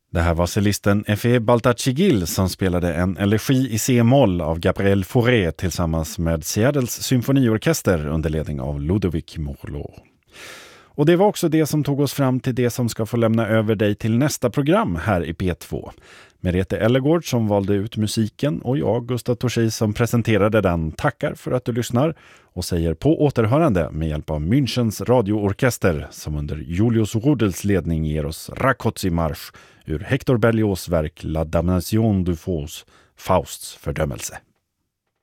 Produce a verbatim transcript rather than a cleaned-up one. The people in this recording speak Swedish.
Det här var cellisten Efe Baltacigil som spelade en elegi i C-moll av Gabriel Fauré tillsammans med Seattles symfoniorkester under ledning av Ludovic Morlot. Och det var också det som tog oss fram till det som ska få lämna över dig till nästa program här i P två. Merete Ellegård som valde ut musiken och jag, Gustav Torsi, som presenterade den, tackar för att du lyssnar och säger på återhörande med hjälp av Münchens radioorkester som under Julius Rudels ledning ger oss Rakoczy-marsch ur Hector Berlioz verk La Damnation du Faust, Fausts fördömelse.